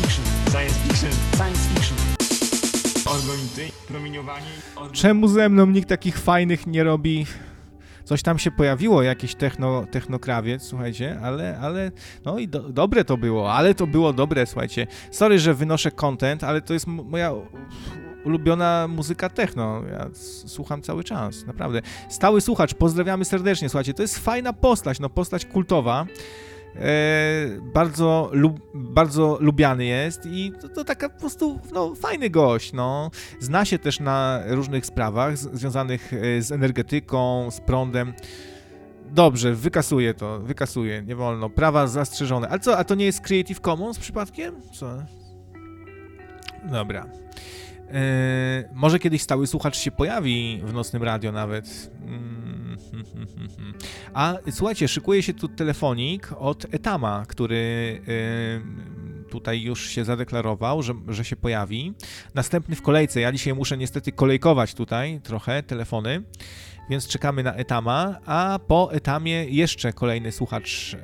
Science fiction. Orgonity, promieniowanie. Czemu ze mną nikt takich fajnych nie robi? Coś tam się pojawiło, jakiś technokrawiec, słuchajcie, ale no i dobre to było, ale to było dobre, słuchajcie. Sorry, że wynoszę content, ale to jest moja ulubiona muzyka techno. Ja słucham cały czas, naprawdę. Stały słuchacz, pozdrawiamy serdecznie, słuchajcie, to jest fajna postać, no postać kultowa. Bardzo lubiany jest i to taka po prostu no, fajny gość, no. Zna się też na różnych sprawach związanych z energetyką, z prądem. Dobrze, wykasuję, nie wolno, prawa zastrzeżone. Ale co, a to nie jest Creative Commons przypadkiem? Co? Dobra. Może kiedyś stały słuchacz się pojawi w Nocnym Radio nawet. A słuchajcie, szykuje się tu telefonik od Etama, który tutaj już się zadeklarował, że się pojawi. Następny w kolejce. Ja dzisiaj muszę niestety kolejkować tutaj trochę telefony, więc czekamy na Etama, a po Etamie jeszcze kolejny słuchacz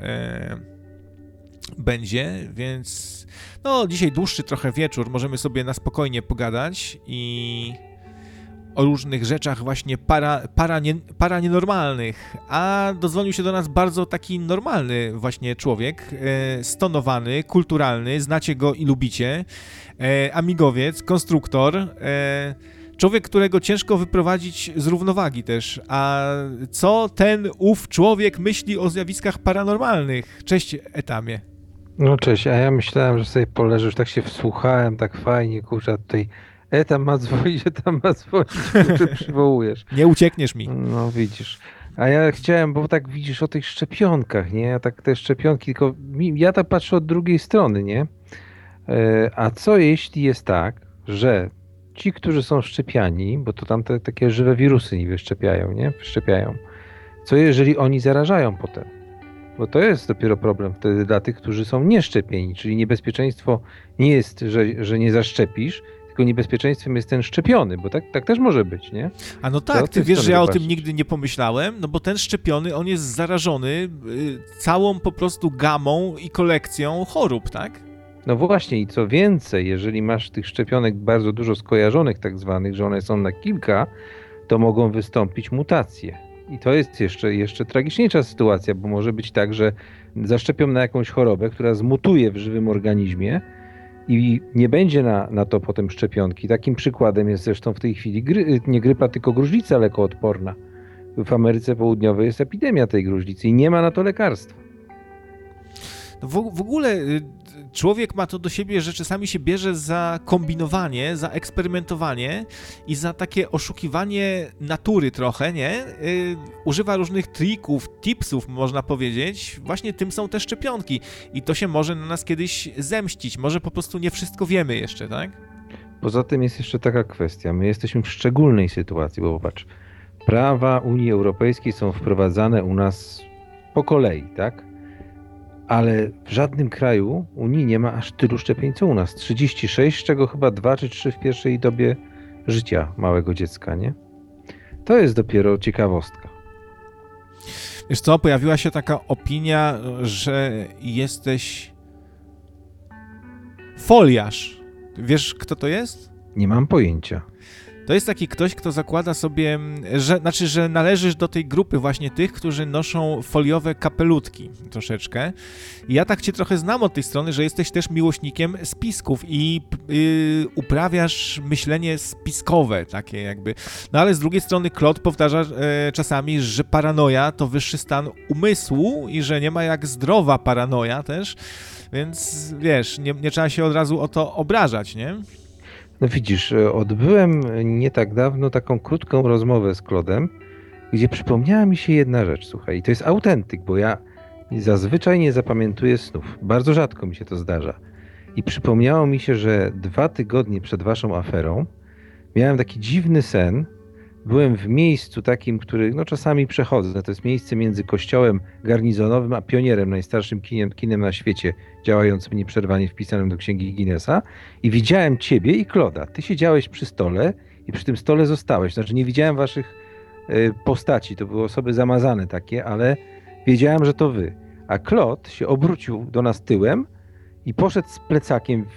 będzie, więc no dzisiaj dłuższy trochę wieczór, możemy sobie na spokojnie pogadać i o różnych rzeczach właśnie paranienormalnych, a dodzwonił się do nas bardzo taki normalny właśnie człowiek, stonowany, kulturalny, znacie go i lubicie, amigowiec, konstruktor, człowiek, którego ciężko wyprowadzić z równowagi też. A co ów człowiek myśli o zjawiskach paranormalnych? Cześć, Etamie. No cześć, a ja myślałem, że sobie poleżysz, tak się wsłuchałem, tak fajnie, kurczę, tutaj Etam ma dzwonić, kurczę, przywołujesz. Nie uciekniesz mi. No widzisz. A ja chciałem, bo tak widzisz o tych szczepionkach, nie? Ja tak te szczepionki, tylko ja tak patrzę od drugiej strony, nie? A co jeśli jest tak, że ci, którzy są szczepiani, bo to tam takie żywe wirusy nie wyszczepiają. Co jeżeli oni zarażają potem? Bo to jest dopiero problem wtedy dla tych, którzy są nieszczepieni, czyli niebezpieczeństwo nie jest, że nie zaszczepisz, tylko niebezpieczeństwem jest ten szczepiony, bo tak też może być, nie? A no tak, ty wiesz, że ja o tym nigdy nie pomyślałem, no bo ten szczepiony, on jest zarażony całą po prostu gamą i kolekcją chorób, tak? No właśnie i co więcej, jeżeli masz tych szczepionek bardzo dużo skojarzonych tak zwanych, że one są na kilka, to mogą wystąpić mutacje. I to jest jeszcze tragiczniejsza sytuacja, bo może być tak, że zaszczepią na jakąś chorobę, która zmutuje w żywym organizmie i nie będzie na to potem szczepionki. Takim przykładem jest zresztą w tej chwili nie grypa, tylko gruźlica lekoodporna. W Ameryce Południowej jest epidemia tej gruźlicy i nie ma na to lekarstwa. No w ogóle człowiek ma to do siebie, że czasami się bierze za kombinowanie, za eksperymentowanie i za takie oszukiwanie natury trochę, nie? Używa różnych trików, tipsów, można powiedzieć. Właśnie tym są te szczepionki i to się może na nas kiedyś zemścić. Może po prostu nie wszystko wiemy jeszcze, tak? Poza tym jest jeszcze taka kwestia. My jesteśmy w szczególnej sytuacji, bo popatrz, prawa Unii Europejskiej są wprowadzane u nas po kolei, tak? Ale w żadnym kraju Unii nie ma aż tylu szczepień co u nas. 36, z czego chyba 2 czy 3 w pierwszej dobie życia małego dziecka, nie? To jest dopiero ciekawostka. Wiesz co, pojawiła się taka opinia, że jesteś foliarz. Wiesz, kto to jest? Nie mam pojęcia. To jest taki ktoś, kto zakłada sobie, że należysz do tej grupy właśnie tych, którzy noszą foliowe kapelutki troszeczkę. I ja tak cię trochę znam od tej strony, że jesteś też miłośnikiem spisków i uprawiasz myślenie spiskowe takie jakby. No ale z drugiej strony Claude powtarza czasami, że paranoja to wyższy stan umysłu i że nie ma jak zdrowa paranoja też, więc wiesz, nie trzeba się od razu o to obrażać, nie? No widzisz, odbyłem nie tak dawno taką krótką rozmowę z Claude'em, gdzie przypomniała mi się jedna rzecz, słuchaj, i to jest autentyk, bo ja zazwyczaj nie zapamiętuję snów. Bardzo rzadko mi się to zdarza. I przypomniało mi się, że 2 tygodnie przed waszą aferą miałem taki dziwny sen. Byłem w miejscu takim, który no czasami przechodzę. To jest miejsce między kościołem garnizonowym a Pionierem, najstarszym kinem na świecie, działającym nieprzerwanie, wpisanym do księgi Guinnessa. I widziałem ciebie i Claude'a. Ty siedziałeś przy stole i przy tym stole zostałeś. Znaczy nie widziałem waszych postaci, to były osoby zamazane takie, ale wiedziałem, że to wy. A Claude się obrócił do nas tyłem i poszedł z plecakiem